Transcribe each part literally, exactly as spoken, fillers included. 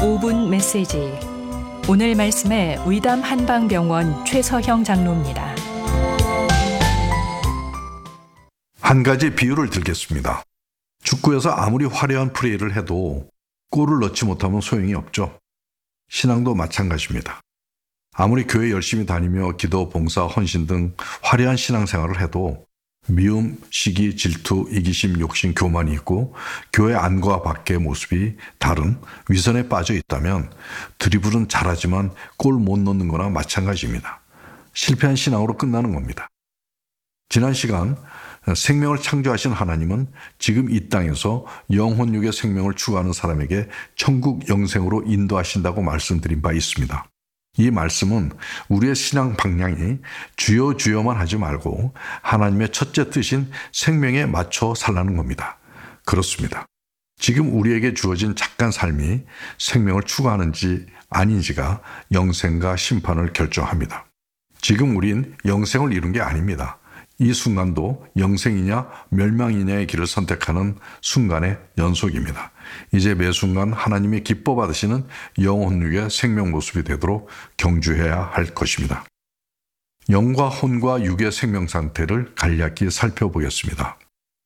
오 분 메시지. 오늘 말씀의 의담 한방병원 최서형 장로입니다. 한 가지 비유를 들겠습니다. 축구에서 아무리 화려한 플레이를 해도 골을 넣지 못하면 소용이 없죠. 신앙도 마찬가지입니다. 아무리 교회 열심히 다니며 기도, 봉사, 헌신 등 화려한 신앙생활을 해도 미움, 시기, 질투, 이기심, 욕심, 교만이 있고 교회 안과 밖의 모습이 다른 위선에 빠져 있다면 드리블은 잘하지만 골 못 넣는 거나 마찬가지입니다. 실패한 신앙으로 끝나는 겁니다. 지난 시간 생명을 창조하신 하나님은 지금 이 땅에서 영혼육의 생명을 추구하는 사람에게 천국 영생으로 인도하신다고 말씀드린 바 있습니다. 이 말씀은 우리의 신앙 방향이 주여 주여만 하지 말고 하나님의 첫째 뜻인 생명에 맞춰 살라는 겁니다. 그렇습니다. 지금 우리에게 주어진 잠깐 삶이 생명을 추구하는지 아닌지가 영생과 심판을 결정합니다. 지금 우린 영생을 이룬 게 아닙니다. 이 순간도 영생이냐 멸망이냐의 길을 선택하는 순간의 연속입니다. 이제 매 순간 하나님이 기뻐 받으시는 영혼육의 생명 모습이 되도록 경주해야 할 것입니다. 영과 혼과 육의 생명 상태를 간략히 살펴보겠습니다.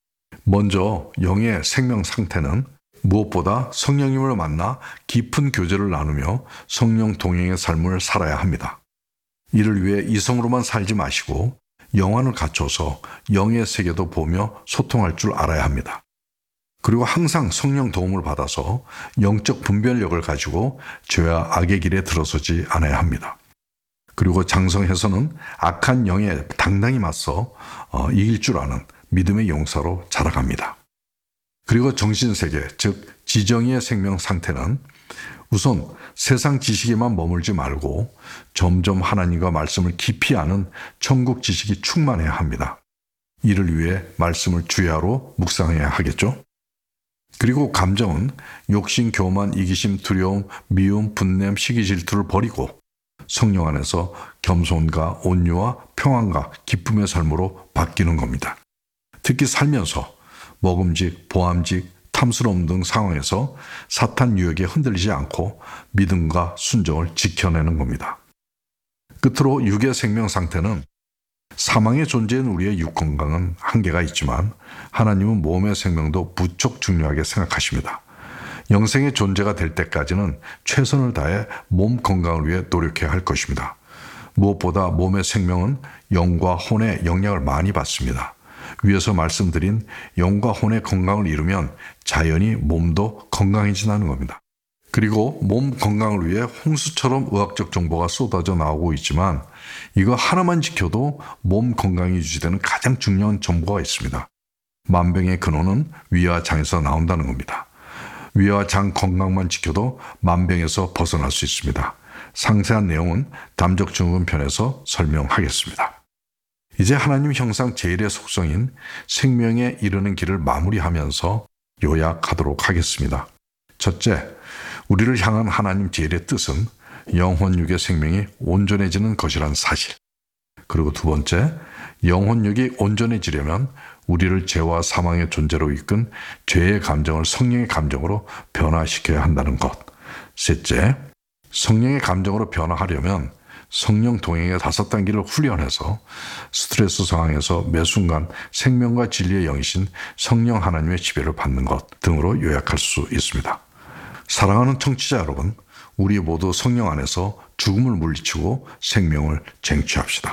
먼저 영의 생명 상태는 무엇보다 성령님을 만나 깊은 교제를 나누며 성령 동행의 삶을 살아야 합니다. 이를 위해 이성으로만 살지 마시고 영안을 갖춰서 영의 세계도 보며 소통할 줄 알아야 합니다. 그리고 항상 성령 도움을 받아서 영적 분별력을 가지고 죄와 악의 길에 들어서지 않아야 합니다. 그리고 장성해서는 악한 영에 당당히 맞서 어, 이길 줄 아는 믿음의 용사로 자라갑니다. 그리고 정신세계, 즉 지정의의 생명 상태는 우선 세상 지식에만 머물지 말고 점점 하나님과 말씀을 깊이 아는 천국 지식이 충만해야 합니다. 이를 위해 말씀을 주야로 묵상해야 하겠죠. 그리고 감정은 욕심, 교만, 이기심, 두려움, 미움, 분냄, 시기, 질투를 버리고 성령 안에서 겸손과 온유와 평안과 기쁨의 삶으로 바뀌는 겁니다. 특히 살면서 먹음직, 보암직, 탐스러움 등 상황에서 사탄 유혹에 흔들리지 않고 믿음과 순종을 지켜내는 겁니다. 끝으로 육의 생명 상태는 사망의 존재인 우리의 육 건강은 한계가 있지만 하나님은 몸의 생명도 무척 중요하게 생각하십니다. 영생의 존재가 될 때까지는 최선을 다해 몸 건강을 위해 노력해야 할 것입니다. 무엇보다 몸의 생명은 영과 혼의 영향을 많이 받습니다. 위에서 말씀드린 영과 혼의 건강을 이루면 자연히 몸도 건강해진다는 겁니다. 그리고 몸 건강을 위해 홍수처럼 의학적 정보가 쏟아져 나오고 있지만 이거 하나만 지켜도 몸 건강이 유지되는 가장 중요한 정보가 있습니다. 만병의 근원은 위와 장에서 나온다는 겁니다. 위와 장 건강만 지켜도 만병에서 벗어날 수 있습니다. 상세한 내용은 담적증후군 편에서 설명하겠습니다. 이제 하나님 형상 제일의 속성인 생명에 이르는 길을 마무리하면서 요약하도록 하겠습니다. 첫째, 우리를 향한 하나님 제일의 뜻은 영혼육의 생명이 온전해지는 것이란 사실. 그리고 두 번째, 영혼육이 온전해지려면 우리를 죄와 사망의 존재로 이끈 죄의 감정을 성령의 감정으로 변화시켜야 한다는 것. 셋째, 성령의 감정으로 변화하려면 성령 동행의 다섯 단계를 훈련해서 스트레스 상황에서 매 순간 생명과 진리의 영이신 성령 하나님의 지배를 받는 것 등으로 요약할 수 있습니다. 사랑하는 청취자 여러분, 우리 모두 성령 안에서 죽음을 물리치고 생명을 쟁취합시다.